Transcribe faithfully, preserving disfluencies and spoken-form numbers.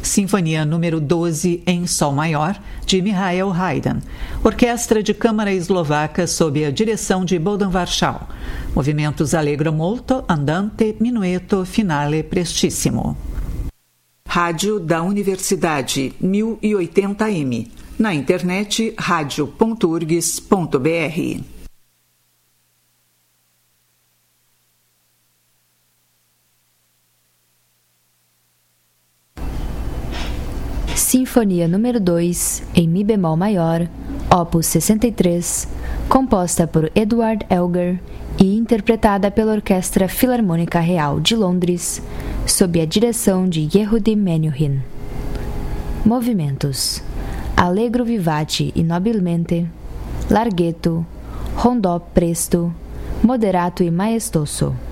Sinfonia número doze em Sol Maior, de Michael Haydn. Orquestra de Câmara Eslovaca sob a direção de Bohdan Warschau. Movimentos Allegro molto, andante, minueto, finale prestissimo. Rádio da Universidade, mil e oitenta M. Na internet, radio ponto urgs ponto br. Sinfonia número dois, em Mi bemol maior, opus sessenta e três, composta por Edward Elgar e interpretada pela Orquestra Filarmônica Real de Londres, sob a direção de Yehudi Menuhin. Movimentos: Allegro vivace e nobilmente, Larghetto, Rondò presto, Moderato e maestoso.